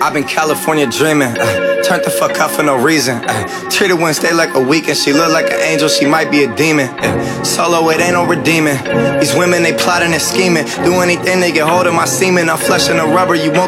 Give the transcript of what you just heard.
I've been California dreaming, turned the fuck up for no reason. Treated Wednesday like a weekend, she look like an angel, she might be a demon. Solo, it ain't no redeeming. These women, they plotting and scheming, do anything they get hold of my semen. I'm fleshing the rubber, you won't